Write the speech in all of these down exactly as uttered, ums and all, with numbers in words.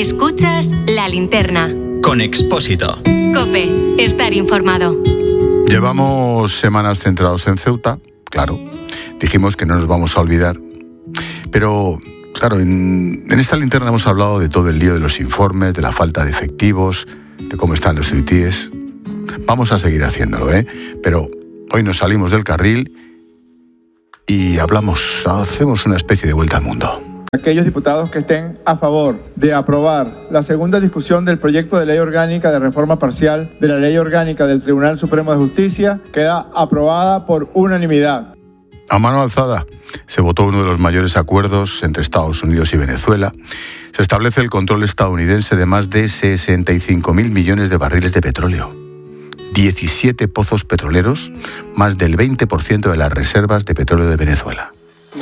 Escuchas La Linterna. Con Expósito. COPE. Estar informado. Llevamos semanas centrados en Ceuta, claro. Dijimos que no nos vamos a olvidar. Pero, claro, en, en esta linterna hemos hablado de todo el lío de los informes, de la falta de efectivos, de cómo están los ceutíes. Vamos a seguir haciéndolo, ¿eh? Pero hoy nos salimos del carril y hablamos, hacemos una especie de vuelta al mundo. Aquellos diputados que estén a favor de aprobar la segunda discusión del proyecto de ley orgánica de reforma parcial de la ley orgánica del Tribunal Supremo de Justicia queda aprobada por unanimidad. A mano alzada se votó uno de los mayores acuerdos entre Estados Unidos y Venezuela. Se establece el control estadounidense de más de sesenta y cinco mil millones de barriles de petróleo. diecisiete pozos petroleros, más del veinte por ciento de las reservas de petróleo de Venezuela.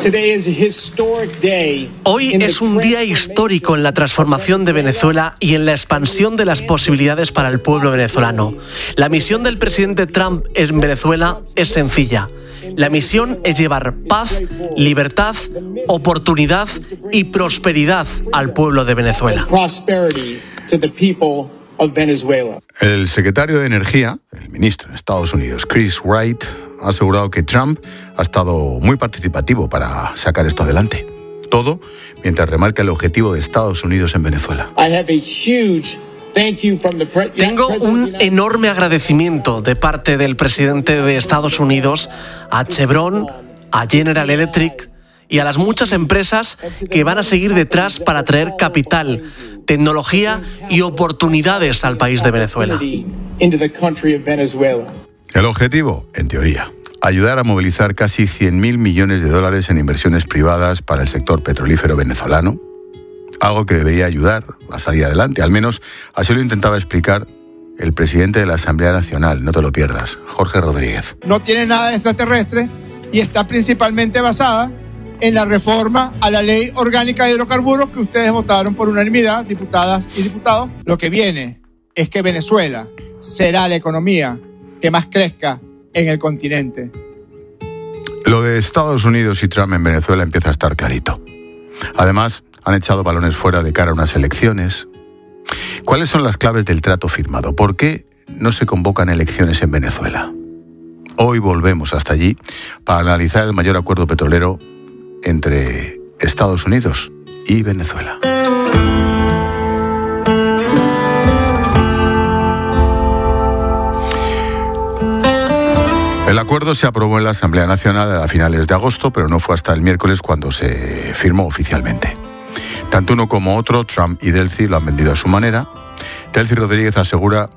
Hoy es un día histórico en la transformación de Venezuela y en la expansión de las posibilidades para el pueblo venezolano. La misión del presidente Trump en Venezuela es sencilla. La misión es llevar paz, libertad, oportunidad y prosperidad al pueblo de Venezuela. El secretario de Energía, el ministro de Estados Unidos, Chris Wright, ha asegurado que Trump ha estado muy participativo para sacar esto adelante. Todo mientras remarca el objetivo de Estados Unidos en Venezuela. Tengo un enorme agradecimiento de parte del presidente de Estados Unidos a Chevron, a General Electric y a las muchas empresas que van a seguir detrás para traer capital, tecnología y oportunidades al país de Venezuela. El objetivo, en teoría, ayudar a movilizar casi cien mil millones de dólares en inversiones privadas para el sector petrolífero venezolano, algo que debería ayudar a salir adelante. Al menos así lo intentaba explicar el presidente de la Asamblea Nacional, no te lo pierdas, Jorge Rodríguez. No tiene nada de extraterrestre y está principalmente basada en la reforma a la ley orgánica de hidrocarburos que ustedes votaron por unanimidad, diputadas y diputados. Lo que viene es que Venezuela será la economía que más crezca en el continente. Lo de Estados Unidos y Trump en Venezuela empieza a estar clarito. Además, han echado balones fuera de cara a unas elecciones. ¿Cuáles son las claves del trato firmado? ¿Por qué no se convocan elecciones en Venezuela? Hoy volvemos hasta allí para analizar el mayor acuerdo petrolero entre Estados Unidos y Venezuela. El acuerdo se aprobó en la Asamblea Nacional a finales de agosto, pero no fue hasta el miércoles cuando se firmó oficialmente. Tanto uno como otro, Trump y Delcy, lo han vendido a su manera. Delcy Rodríguez asegura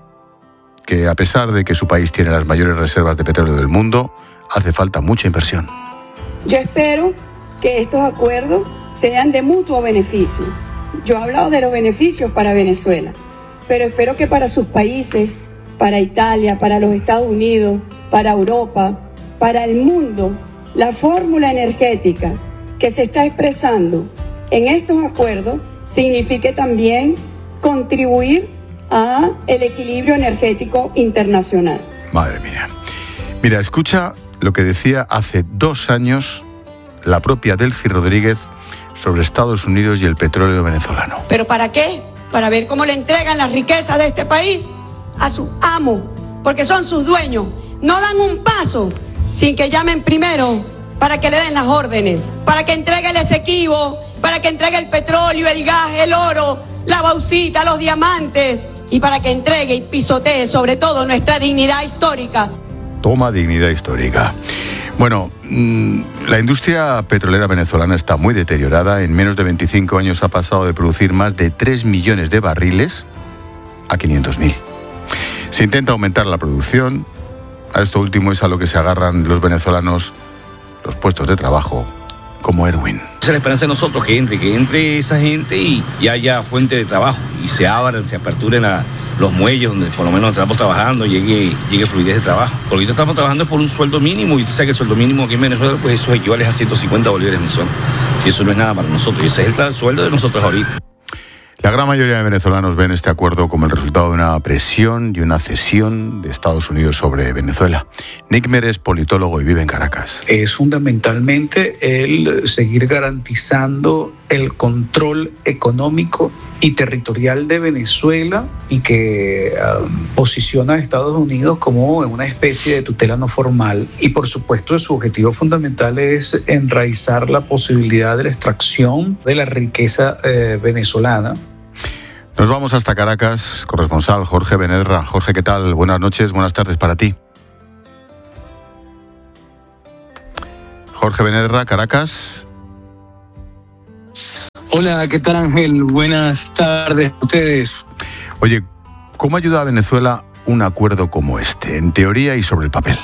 que a pesar de que su país tiene las mayores reservas de petróleo del mundo, hace falta mucha inversión. Yo espero que estos acuerdos sean de mutuo beneficio. Yo he hablado de los beneficios para Venezuela, pero espero que para sus países, para Italia, para los Estados Unidos, para Europa, para el mundo, la fórmula energética que se está expresando en estos acuerdos signifique también contribuir a el equilibrio energético internacional. Madre mía. Mira, escucha lo que decía hace dos años la propia Delcy Rodríguez sobre Estados Unidos y el petróleo venezolano. ¿Pero para qué? Para ver cómo le entregan las riquezas de este país a sus amos, porque son sus dueños. No dan un paso sin que llamen primero para que le den las órdenes, para que entregue el Esequibo, para que entregue el petróleo, el gas, el oro, la bauxita, los diamantes, y para que entregue y pisotee sobre todo nuestra dignidad histórica. Toma dignidad histórica. Bueno, mmm, la industria petrolera venezolana está muy deteriorada. En menos de veinticinco años ha pasado de producir más de tres millones de barriles a quinientos mil. Se intenta aumentar la producción. A esto último es a lo que se agarran los venezolanos, los puestos de trabajo, como Erwin. Esa es la esperanza de nosotros, que entre, que entre esa gente y, y haya fuente de trabajo y se abran, se aperturen a los muelles donde por lo menos estamos trabajando, llegue, llegue fluidez de trabajo. Porque ahorita estamos trabajando por un sueldo mínimo y usted sabe que el sueldo mínimo aquí en Venezuela, pues eso equivale a ciento cincuenta bolívares mensuales. Y eso no es nada para nosotros, y ese es el sueldo de nosotros ahorita. La gran mayoría de venezolanos ven este acuerdo como el resultado de una presión y una cesión de Estados Unidos sobre Venezuela. Nick Mer es politólogo y vive en Caracas. Es fundamentalmente el seguir garantizando el control económico y territorial de Venezuela y que um, posiciona a Estados Unidos como una especie de tutela no formal. Y por supuesto su objetivo fundamental es enraizar la posibilidad de la extracción de la riqueza eh, venezolana. Nos vamos hasta Caracas, corresponsal Jorge Benedra. Jorge, ¿qué tal? Buenas noches, buenas tardes para ti. Jorge Benedra, Caracas. Hola, ¿qué tal, Ángel? Buenas tardes a ustedes. Oye, ¿cómo ayuda a Venezuela un acuerdo como este, en teoría y sobre el papel?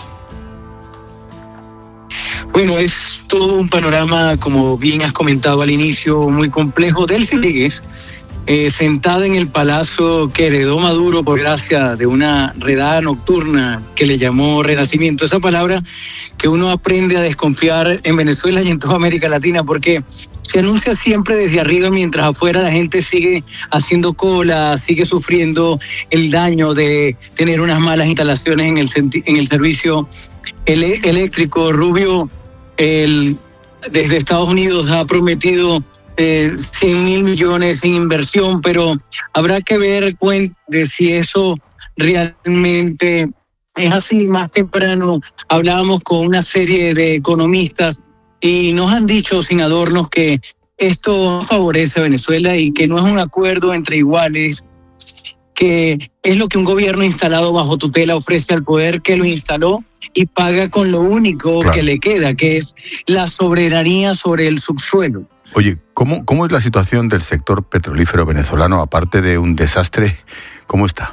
Bueno, es todo un panorama, como bien has comentado al inicio, muy complejo. Delcy Rodríguez, eh, sentada en el palacio que heredó Maduro por gracia de una redada nocturna que le llamó Renacimiento. Esa palabra que uno aprende a desconfiar en Venezuela y en toda América Latina, porque se anuncia siempre desde arriba, mientras afuera la gente sigue haciendo cola, sigue sufriendo el daño de tener unas malas instalaciones en el, en el servicio ele- eléctrico. Rubio, el, desde Estados Unidos, ha prometido eh, cien mil millones en inversión, pero habrá que ver de si eso realmente es así. Más temprano hablábamos con una serie de economistas y nos han dicho sin adornos que esto favorece a Venezuela y que no es un acuerdo entre iguales, que es lo que un gobierno instalado bajo tutela ofrece al poder que lo instaló y paga con lo único claro. que le queda, que es la soberanía sobre el subsuelo. Oye, ¿cómo, cómo es la situación del sector petrolífero venezolano, aparte de un desastre? ¿Cómo está?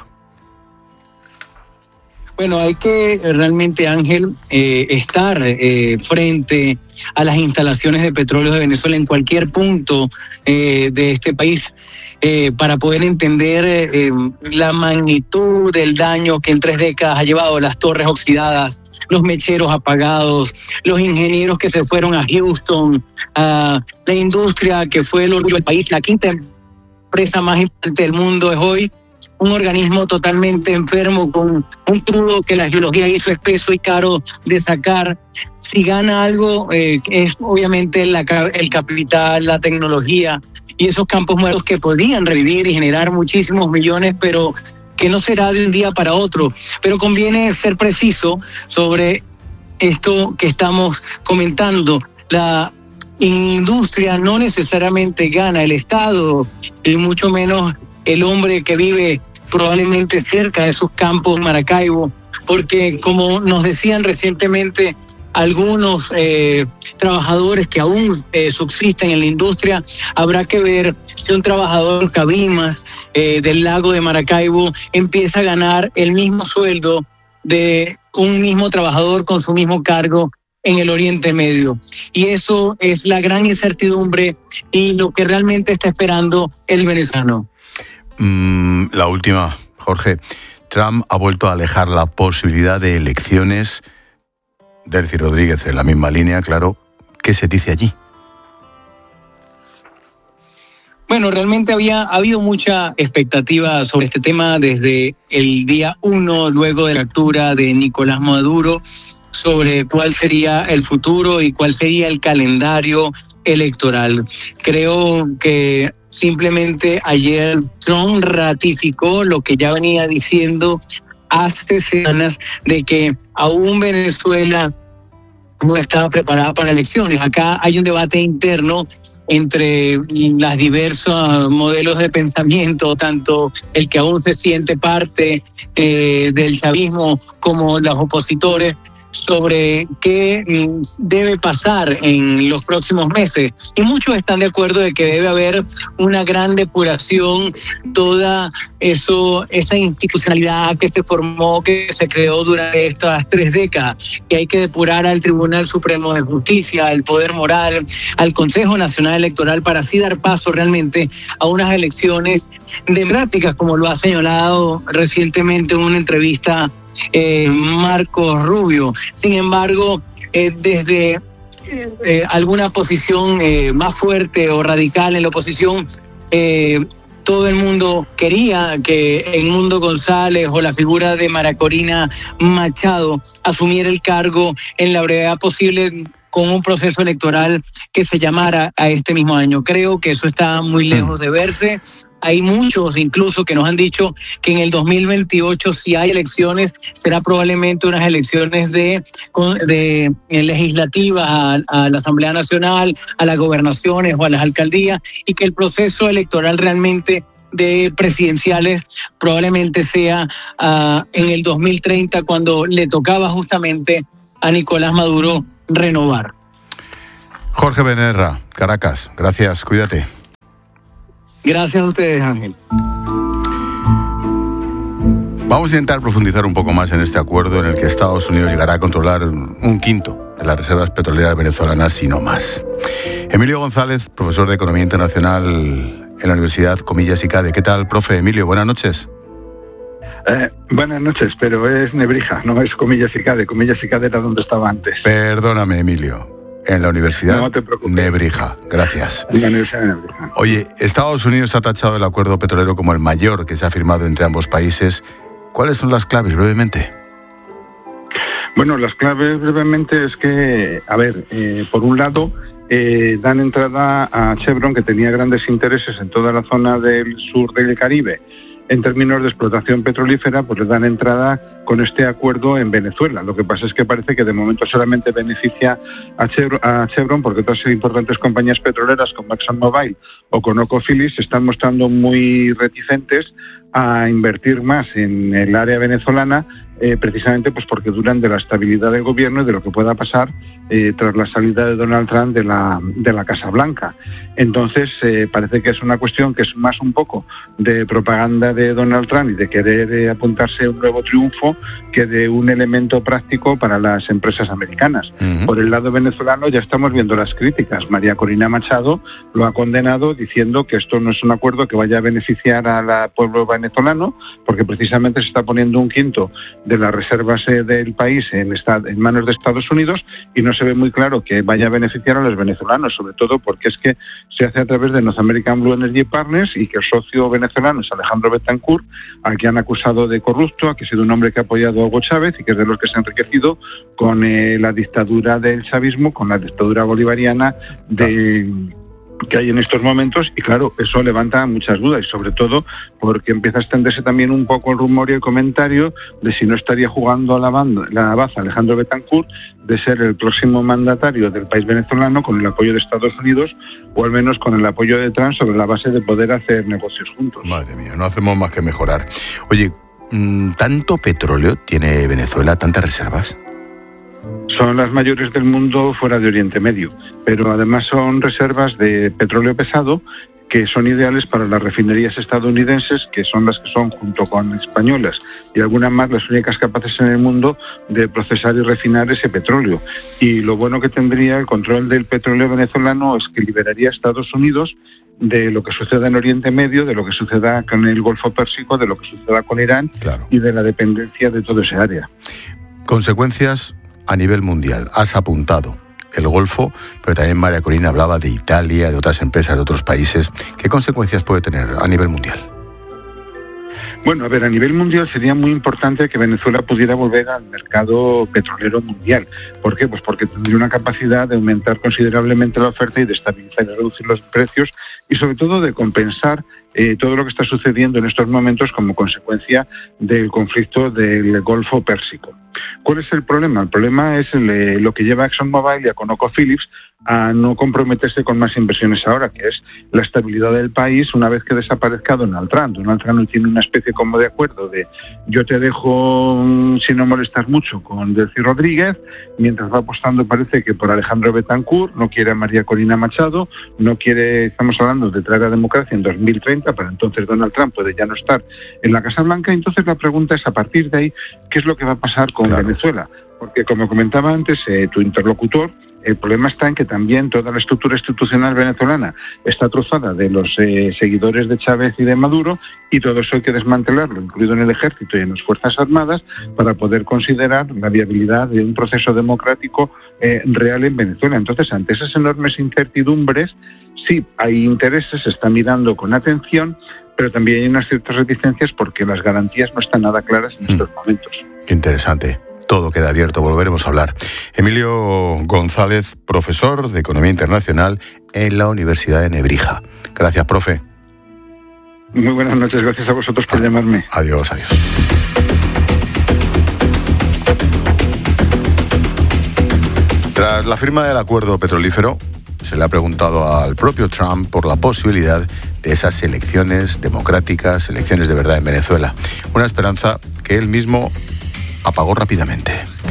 Bueno, hay que realmente, Ángel, eh, estar eh, frente a las instalaciones de petróleo de Venezuela en cualquier punto eh, de este país eh, para poder entender eh, la magnitud del daño que en tres décadas ha llevado: las torres oxidadas, los mecheros apagados, los ingenieros que se fueron a Houston, a la industria que fue el orgullo del país. La quinta empresa más importante del mundo es hoy un organismo totalmente enfermo, con un crudo que la geología hizo espeso y caro de sacar. Si gana algo, eh, es obviamente la, el capital, la tecnología y esos campos muertos que podrían revivir y generar muchísimos millones, pero que no será de un día para otro. Pero conviene ser preciso sobre esto que estamos comentando. La industria no necesariamente gana, el Estado y mucho menos el hombre que vive probablemente cerca de esos campos Maracaibo, porque como nos decían recientemente algunos eh, trabajadores que aún eh, subsisten en la industria, habrá que ver si un trabajador en Cabimas eh, del lago de Maracaibo empieza a ganar el mismo sueldo de un mismo trabajador con su mismo cargo en el Oriente Medio. Y eso es la gran incertidumbre y lo que realmente está esperando el venezolano. Mm, la última, Jorge. Trump ha vuelto a alejar la posibilidad de elecciones. Delcy Rodríguez, en la misma línea, claro. ¿Qué se dice allí? Bueno, realmente había ha habido mucha expectativa sobre este tema desde el día uno, luego de la captura de Nicolás Maduro, sobre cuál sería el futuro y cuál sería el calendario electoral. Creo que simplemente ayer Trump ratificó lo que ya venía diciendo hace semanas, de que aún Venezuela no estaba preparada para elecciones. Acá hay un debate interno entre las diversos modelos de pensamiento, tanto el que aún se siente parte eh, del chavismo como los opositores, sobre qué debe pasar en los próximos meses. Y muchos están de acuerdo de que debe haber una gran depuración, toda eso, esa institucionalidad que se formó, que se creó durante estas tres décadas, que hay que depurar al Tribunal Supremo de Justicia, al Poder Moral, al Consejo Nacional Electoral, para así dar paso realmente a unas elecciones democráticas, como lo ha señalado recientemente en una entrevista Eh, Marcos Rubio. Sin embargo, eh, desde eh, alguna posición eh, más fuerte o radical en la oposición, eh, todo el mundo quería que Edmundo González o la figura de María Corina Machado asumiera el cargo en la brevedad posible, con un proceso electoral que se llamara a este mismo año. Creo que eso está muy lejos de verse. Hay muchos incluso que nos han dicho que en el dos mil veintiocho, si hay elecciones, será probablemente unas elecciones de, de, de legislativas a, a la Asamblea Nacional, a las gobernaciones o a las alcaldías, y que el proceso electoral realmente de presidenciales probablemente sea uh, en el dos mil treinta, cuando le tocaba justamente a Nicolás Maduro renovar. Jorge Benerra, Caracas, gracias, cuídate. Gracias a ustedes, Ángel. Vamos a intentar profundizar un poco más en este acuerdo en el que Estados Unidos llegará a controlar un quinto de las reservas petroleras venezolanas y no más. Emilio González, profesor de Economía Internacional en la Universidad Comillas y CADE. ¿Qué tal, profe? Emilio, buenas noches. Eh, buenas noches, pero es Nebrija, no es Comillas y CADE. Comillas y CADE era donde estaba antes. Perdóname, Emilio. En la Universidad no te preocupes. Nebrija, gracias. En la Universidad de Nebrija. Oye, Estados Unidos ha tachado el acuerdo petrolero como el mayor que se ha firmado entre ambos países. ¿Cuáles son las claves, brevemente? Bueno, las claves brevemente es que, a ver, eh, por un lado, eh, dan entrada a Chevron, que tenía grandes intereses en toda la zona del sur del Caribe, en términos de explotación petrolífera, pues le dan entrada con este acuerdo en Venezuela. Lo que pasa es que parece que de momento solamente beneficia a Chevron, a Chevron porque otras importantes compañías petroleras como ExxonMobil o ConocoPhillips se están mostrando muy reticentes a invertir más en el área venezolana, eh, precisamente pues porque dudan de la estabilidad del gobierno y de lo que pueda pasar eh, tras la salida de Donald Trump de la, de la Casa Blanca. Entonces eh, parece que es una cuestión que es más un poco de propaganda de Donald Trump y de querer eh, apuntarse a un nuevo triunfo que de un elemento práctico para las empresas americanas. Uh-huh. Por el lado venezolano ya estamos viendo las críticas. María Corina Machado lo ha condenado diciendo que esto no es un acuerdo que vaya a beneficiar al pueblo venezolano, porque precisamente se está poniendo un quinto de las reservas eh, del país en, esta, en manos de Estados Unidos, y no se ve muy claro que vaya a beneficiar a los venezolanos, sobre todo porque es que se hace a través de North American Blue Energy Partners y que el socio venezolano es Alejandro Betancourt, al que han acusado de corrupto, a que ha sido un hombre que ha apoyado a Hugo Chávez y que es de los que se ha enriquecido con eh, la dictadura del chavismo, con la dictadura bolivariana de... que hay en estos momentos, y claro, eso levanta muchas dudas, y sobre todo porque empieza a extenderse también un poco el rumor y el comentario de si no estaría jugando a la, banda, la baza Alejandro Betancourt de ser el próximo mandatario del país venezolano con el apoyo de Estados Unidos, o al menos con el apoyo de Trump, sobre la base de poder hacer negocios juntos. Madre mía, no hacemos más que mejorar. Oye, ¿tanto petróleo tiene Venezuela, tantas reservas? Son las mayores del mundo fuera de Oriente Medio, pero además son reservas de petróleo pesado que son ideales para las refinerías estadounidenses, que son las que son, junto con españolas y algunas más, las únicas capaces en el mundo de procesar y refinar ese petróleo. Y lo bueno que tendría el control del petróleo venezolano es que liberaría a Estados Unidos de lo que suceda en Oriente Medio, de lo que suceda con el Golfo Pérsico, de lo que suceda con Irán, claro, y de la dependencia de toda esa área. Consecuencias a nivel mundial. Has apuntado el Golfo, pero también María Corina hablaba de Italia, de otras empresas, de otros países. ¿Qué consecuencias puede tener a nivel mundial? Bueno, a ver, a nivel mundial sería muy importante que Venezuela pudiera volver al mercado petrolero mundial. ¿Por qué? Pues porque tendría una capacidad de aumentar considerablemente la oferta y de estabilizar y reducir los precios, y sobre todo de compensar eh, todo lo que está sucediendo en estos momentos como consecuencia del conflicto del Golfo Pérsico. ¿Cuál es el problema? El problema es el, eh, lo que lleva a ExxonMobil y a ConocoPhillips a no comprometerse con más inversiones ahora, que es la estabilidad del país una vez que desaparezca Donald Trump. Donald Trump tiene una especie como de acuerdo de yo te dejo si no molestas mucho con Delcy Rodríguez, mientras va apostando parece que por Alejandro Betancourt, no quiere a María Corina Machado, no quiere, estamos hablando de traer la democracia en dos mil treinta, para entonces Donald Trump puede ya no estar en la Casa Blanca. Entonces la pregunta es, a partir de ahí, ¿qué es lo que va a pasar con claro. Venezuela? Porque, como comentaba antes eh, tu interlocutor, el problema está en que también toda la estructura institucional venezolana está trozada de los eh, seguidores de Chávez y de Maduro, y todo eso hay que desmantelarlo, incluido en el ejército y en las Fuerzas Armadas, para poder considerar la viabilidad de un proceso democrático eh, real en Venezuela. Entonces, ante esas enormes incertidumbres, sí, hay intereses, se está mirando con atención, pero también hay unas ciertas reticencias porque las garantías no están nada claras en mm. estos momentos. Qué interesante. todo queda abierto, volveremos a hablar. Emilio González, profesor de Economía Internacional en la Universidad de Nebrija. Gracias, profe. Muy buenas noches, gracias a vosotros por ah, llamarme. Adiós, adiós. Tras la firma del acuerdo petrolífero, se le ha preguntado al propio Trump por la posibilidad de esas elecciones democráticas, elecciones de verdad en Venezuela. Una esperanza que él mismo apagó rápidamente.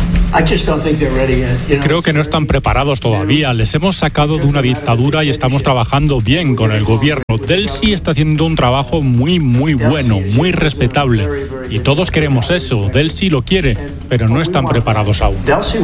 Creo que no están preparados todavía. Les hemos sacado de una dictadura y estamos trabajando bien con el gobierno. Delcy está haciendo un trabajo muy, muy bueno, muy respetable. Y todos queremos eso. Delcy lo quiere, pero no están preparados aún.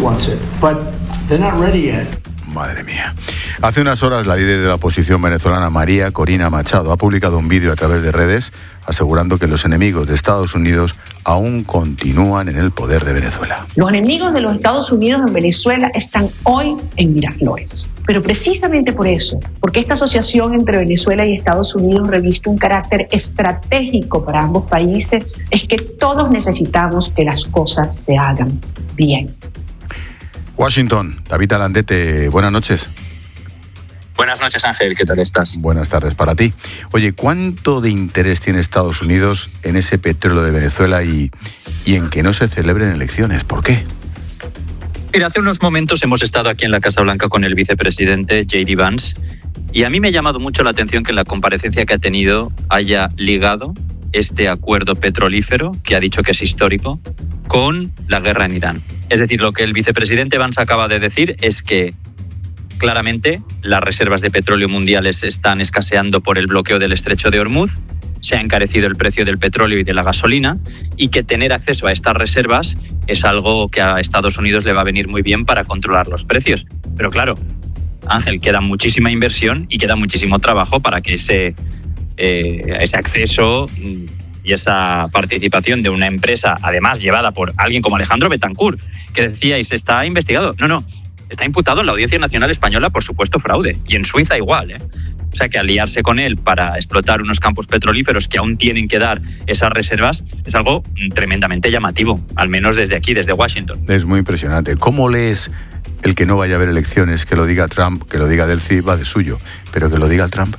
Madre mía. Hace unas horas la líder de la oposición venezolana, María Corina Machado, ha publicado un vídeo a través de redes asegurando que los enemigos de Estados Unidos aún continúan en el poder de Venezuela. Los enemigos de los Estados Unidos en Venezuela están hoy en Miraflores. Pero precisamente por eso, porque esta asociación entre Venezuela y Estados Unidos reviste un carácter estratégico para ambos países, es que todos necesitamos que las cosas se hagan bien. Washington, David Alandete, buenas noches. Buenas noches, Ángel, ¿qué tal estás? Buenas tardes para ti. Oye, ¿cuánto de interés tiene Estados Unidos en ese petróleo de Venezuela y, y en que no se celebren elecciones? ¿Por qué? Mira, hace unos momentos hemos estado aquí en la Casa Blanca con el vicepresidente J D Vance y a mí me ha llamado mucho la atención que en la comparecencia que ha tenido haya ligado este acuerdo petrolífero, que ha dicho que es histórico, con la guerra en Irán. Es decir, lo que el vicepresidente Vance acaba de decir es que claramente las reservas de petróleo mundiales están escaseando por el bloqueo del estrecho de Hormuz, se ha encarecido el precio del petróleo y de la gasolina y que tener acceso a estas reservas es algo que a Estados Unidos le va a venir muy bien para controlar los precios. Pero claro, Ángel, queda muchísima inversión y queda muchísimo trabajo para que ese, eh, ese acceso y esa participación de una empresa, además llevada por alguien como Alejandro Betancourt, que decíais, está investigado. No, no, está imputado en la Audiencia Nacional Española por supuesto fraude, y en Suiza igual, ¿eh? O sea que aliarse con él para explotar unos campos petrolíferos que aún tienen que dar esas reservas es algo tremendamente llamativo, al menos desde aquí, desde Washington. Es muy impresionante. ¿Cómo lees el que no vaya a haber elecciones, que lo diga Trump, que lo diga Delcy, va de suyo, pero que lo diga Trump?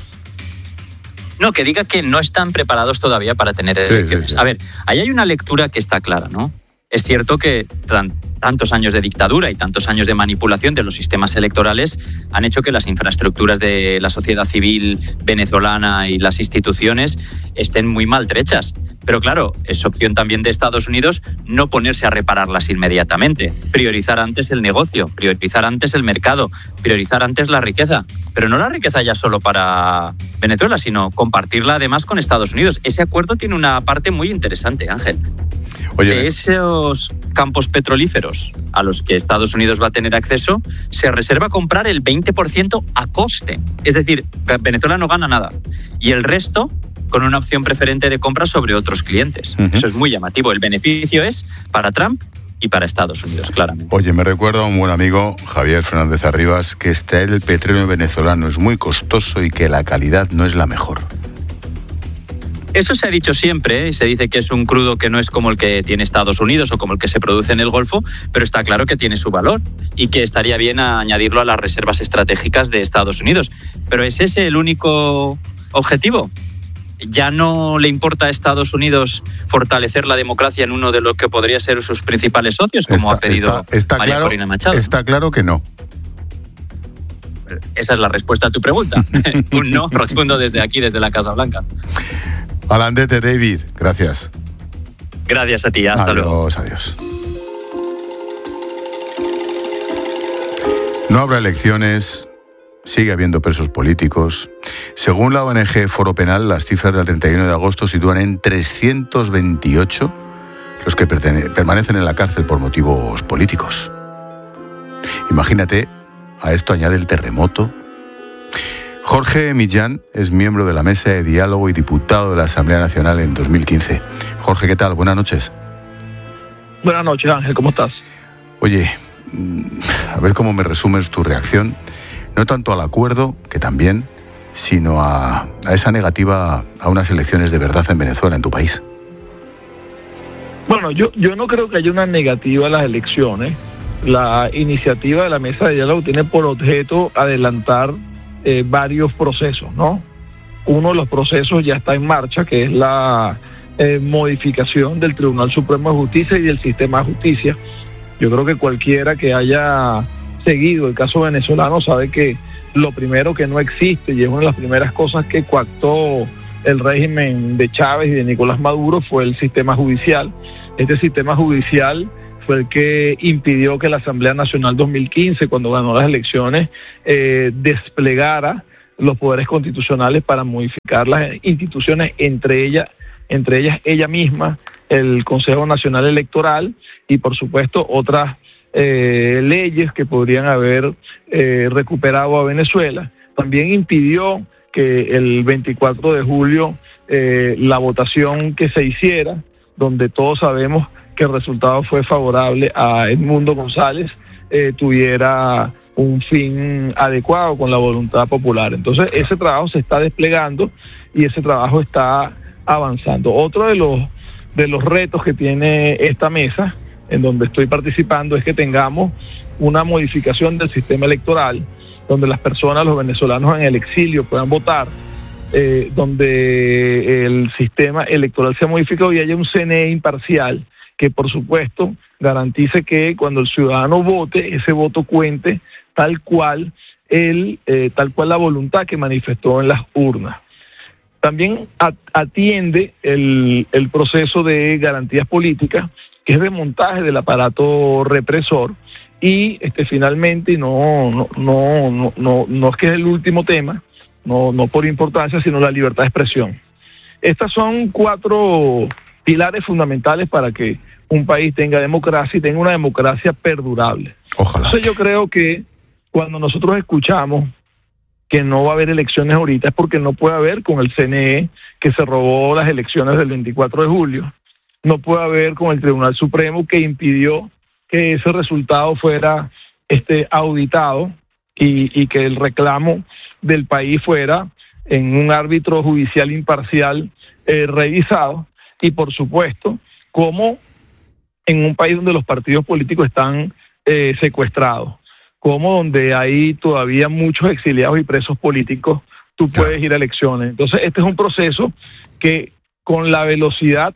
No, que diga que no están preparados todavía para tener elecciones. Sí, sí, sí. A ver, ahí hay una lectura que está clara, ¿no? Es cierto que tan, tantos años de dictadura y tantos años de manipulación de los sistemas electorales han hecho que las infraestructuras de la sociedad civil venezolana y las instituciones estén muy maltrechas. Pero claro, es opción también de Estados Unidos no ponerse a repararlas inmediatamente, priorizar antes el negocio, priorizar antes el mercado, priorizar antes la riqueza. Pero no la riqueza ya solo para Venezuela, sino compartirla además con Estados Unidos. Ese acuerdo tiene una parte muy interesante, Ángel. Oye, de esos campos petrolíferos a los que Estados Unidos va a tener acceso, se reserva comprar el veinte por ciento a coste. Es decir, Venezuela no gana nada. Y el resto con una opción preferente de compra sobre otros clientes. Uh-huh. Eso es muy llamativo. El beneficio es para Trump y para Estados Unidos, claramente. Oye, me recuerda a un buen amigo, Javier Fernández Arribas, que extraer el petróleo venezolano es muy costoso y que la calidad no es la mejor. Eso se ha dicho siempre, ¿eh? Se dice que es un crudo que no es como el que tiene Estados Unidos o como el que se produce en el Golfo, pero está claro que tiene su valor y que estaría bien añadirlo a las reservas estratégicas de Estados Unidos. Pero ¿es ese el único objetivo? ¿Ya no le importa a Estados Unidos fortalecer la democracia en uno de los que podría ser sus principales socios, como está, ha pedido está, está María claro, Corina Machado? Está claro que no. Esa es la respuesta a tu pregunta. Un no rotundo desde aquí, desde la Casa Blanca. Alandete, David, gracias. Gracias a ti, hasta adiós, luego. Adiós. No habrá elecciones, sigue habiendo presos políticos. Según la O N G Foro Penal, las cifras del treinta y uno de agosto sitúan en trescientos veintiocho los que permanecen en la cárcel por motivos políticos. Imagínate, a esto añade el terremoto. Jorge Millán es miembro de la Mesa de Diálogo y diputado de la Asamblea Nacional en dos mil quince. Jorge, ¿qué tal? Buenas noches. Buenas noches, Ángel, ¿cómo estás? Oye, a ver cómo me resumes tu reacción, no tanto al acuerdo, que también, sino a, a esa negativa a unas elecciones de verdad en Venezuela, en tu país. Bueno, Bueno, yo, yo no creo que haya una negativa a las elecciones. La iniciativa de la mesa de diálogo tiene por objeto adelantar eh, varios procesos, ¿no? Uno de los procesos ya está en marcha, que es la eh, modificación del Tribunal Supremo de Justicia y del sistema de justicia. Yo creo que cualquiera que haya seguido el caso venezolano sabe que lo primero que no existe, y es una de las primeras cosas que coactó el régimen de Chávez y de Nicolás Maduro, fue el sistema judicial. Este sistema judicial fue el que impidió que la Asamblea Nacional dos mil quince, cuando ganó las elecciones, eh, desplegara los poderes constitucionales para modificar las instituciones, entre ellas, entre ellas ella misma, el Consejo Nacional Electoral y por supuesto otras eh, leyes que podrían haber eh, recuperado a Venezuela. También impidió que el veinticuatro de julio eh, la votación que se hiciera, donde todos sabemos que el resultado fue favorable a Edmundo González, eh, tuviera un fin adecuado con la voluntad popular. Entonces ese trabajo se está desplegando y ese trabajo está avanzando. Otro de los, de los retos que tiene esta mesa, en donde estoy participando, es que tengamos una modificación del sistema electoral, donde las personas, los venezolanos en el exilio puedan votar, eh, donde el sistema electoral sea modificado y haya un C N E imparcial que por supuesto garantice que cuando el ciudadano vote, ese voto cuente tal cual el, eh, tal cual la voluntad que manifestó en las urnas. También atiende el, el proceso de garantías políticas, que es desmontaje del aparato represor, y este finalmente, no, no, no, no, no, no es que es el último tema, no, no por importancia, sino la libertad de expresión. Estas son cuatro pilares fundamentales para que un país tenga democracia y tenga una democracia perdurable. Ojalá. Entonces yo creo que cuando nosotros escuchamos que no va a haber elecciones ahorita, es porque no puede haber con el C N E, que se robó las elecciones del veinticuatro de julio, no puede haber con el Tribunal Supremo, que impidió que ese resultado fuera este, auditado y, y que el reclamo del país fuera en un árbitro judicial imparcial eh, revisado, y por supuesto, como en un país donde los partidos políticos están eh, secuestrados, como donde hay todavía muchos exiliados y presos políticos, tú puedes ir a elecciones. Entonces este es un proceso que con la velocidad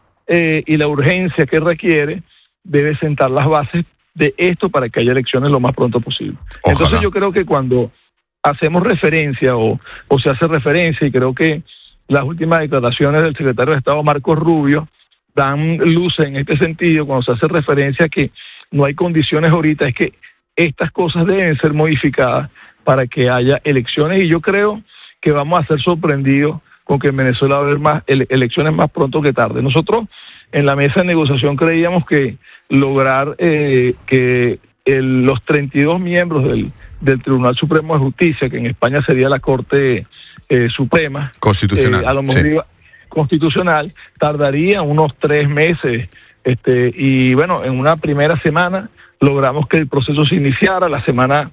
eh, y la urgencia que requiere, debe sentar las bases de esto para que haya elecciones lo más pronto posible. Ojalá. Entonces yo creo que cuando hacemos referencia o, o se hace referencia, y creo que las últimas declaraciones del secretario de Estado Marcos Rubio dan luz en este sentido, cuando se hace referencia a que no hay condiciones ahorita, es que estas cosas deben ser modificadas para que haya elecciones, y yo creo que vamos a ser sorprendidos con que en Venezuela va a haber más ele elecciones más pronto que tarde. Nosotros en la mesa de negociación creíamos que lograr eh, que el, los treinta y dos miembros del, del Tribunal Supremo de Justicia, que en España sería la Corte eh, Suprema Constitucional, eh, a lo mejor sí. iba, constitucional, tardaría unos tres meses, este, y bueno, en una primera semana logramos que el proceso se iniciara. La semana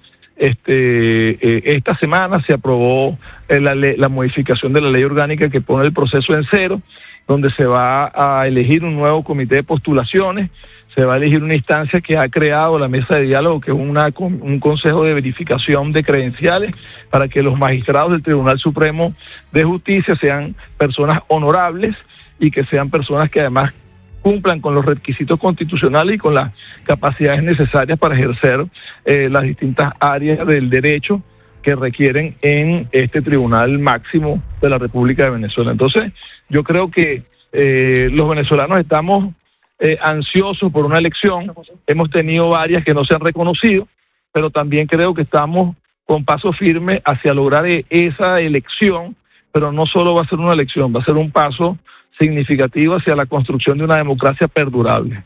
Este, eh, esta semana se aprobó eh, la, la modificación de la ley orgánica que pone el proceso en cero, donde se va a elegir un nuevo comité de postulaciones, se va a elegir una instancia que ha creado la mesa de diálogo, que es una, un consejo de verificación de credenciales, para que los magistrados del Tribunal Supremo de Justicia sean personas honorables y que sean personas que además cumplan con los requisitos constitucionales y con las capacidades necesarias para ejercer eh, las distintas áreas del derecho que requieren en este tribunal máximo de la República de Venezuela. Entonces, yo creo que eh, los venezolanos estamos eh, ansiosos por una elección. Hemos tenido varias que no se han reconocido, pero también creo que estamos con paso firme hacia lograr esa elección, pero no solo va a ser una elección, va a ser un paso significativo hacia la construcción de una democracia perdurable.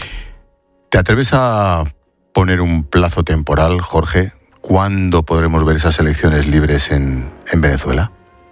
¿Te atreves a poner un plazo temporal, Jorge? ¿Cuándo podremos ver esas elecciones libres en, en Venezuela?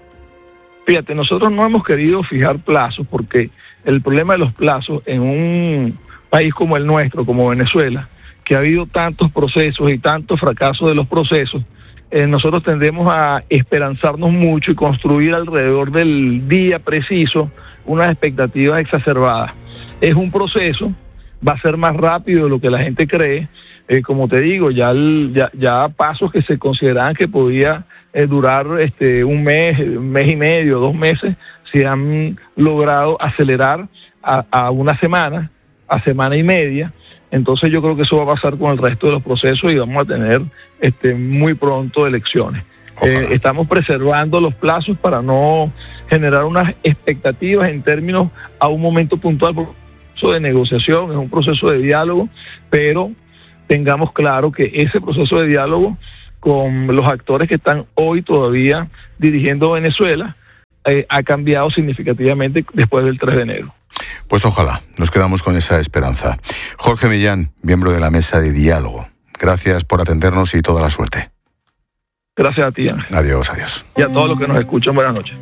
Fíjate, nosotros no hemos querido fijar plazos, porque el problema de los plazos en un país como el nuestro, como Venezuela, que ha habido tantos procesos y tantos fracasos de los procesos, eh, nosotros tendemos a esperanzarnos mucho y construir alrededor del día preciso unas expectativas exacerbadas. Es un proceso, va a ser más rápido de lo que la gente cree. Eh, como te digo, ya, el, ya, ya pasos que se consideraban que podía eh, durar este, un mes, un mes y medio, dos meses, se han logrado acelerar a, a una semana, a semana y media. Entonces yo creo que eso va a pasar con el resto de los procesos y vamos a tener este, muy pronto elecciones. Eh, estamos preservando los plazos para no generar unas expectativas en términos a un momento puntual, porque es un proceso de negociación, es un proceso de diálogo, pero tengamos claro que ese proceso de diálogo con los actores que están hoy todavía dirigiendo Venezuela eh, ha cambiado significativamente después del tres de enero. Pues ojalá, nos quedamos con esa esperanza. Jorge Millán, miembro de la Mesa de Diálogo, gracias por atendernos y toda la suerte. Gracias a ti, Ángel. Adiós, adiós. Y a todos los que nos escuchan, buenas noches.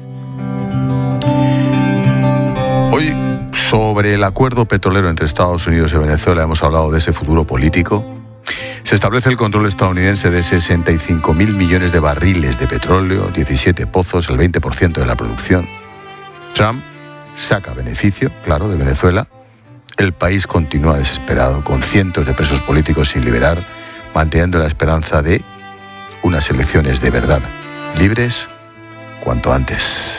Hoy, sobre el acuerdo petrolero entre Estados Unidos y Venezuela, hemos hablado de ese futuro político. Se establece el control estadounidense de sesenta y cinco mil millones de barriles de petróleo, diecisiete pozos, el veinte por ciento de la producción. Trump saca beneficio, claro, de Venezuela. El país continúa desesperado, con cientos de presos políticos sin liberar, manteniendo la esperanza de unas elecciones de verdad, libres, cuanto antes.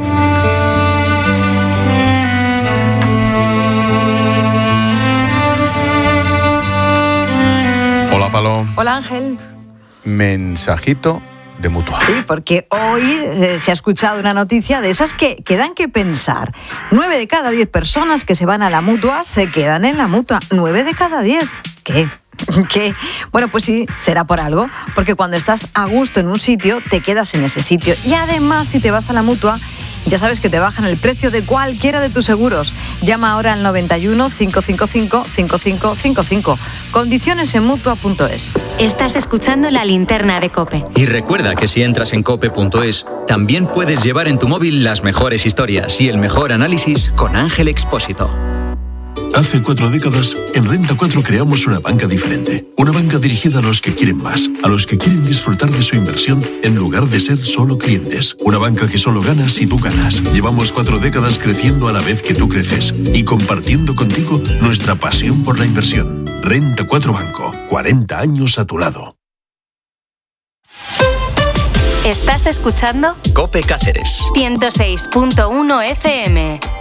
Hola, Palo. Hola, Ángel. Mensajito de Mutua. Sí, porque hoy eh, se ha escuchado una noticia de esas que, que dan que pensar. Nueve de cada diez personas que se van a la Mutua se quedan en la Mutua. Nueve de cada diez. ¿Qué? ¿Qué? Bueno, pues sí, será por algo, porque cuando estás a gusto en un sitio, te quedas en ese sitio. Y además, si te vas a la Mutua, ya sabes que te bajan el precio de cualquiera de tus seguros. Llama ahora al noventa y uno, cinco cinco cinco, cinco cinco cinco cinco. Condiciones en mutua punto es. Estás escuchando La Linterna de COPE. Y recuerda que si entras en cope punto es, también puedes llevar en tu móvil las mejores historias y el mejor análisis con Ángel Expósito. Hace cuatro décadas, en Renta cuatro creamos una banca diferente. Una banca dirigida a los que quieren más, a los que quieren disfrutar de su inversión en lugar de ser solo clientes. Una banca que solo gana si tú ganas. Llevamos cuatro décadas creciendo a la vez que tú creces y compartiendo contigo nuestra pasión por la inversión. Renta cuatro Banco, cuarenta años a tu lado. ¿Estás escuchando? COPE Cáceres. ciento seis punto uno F M.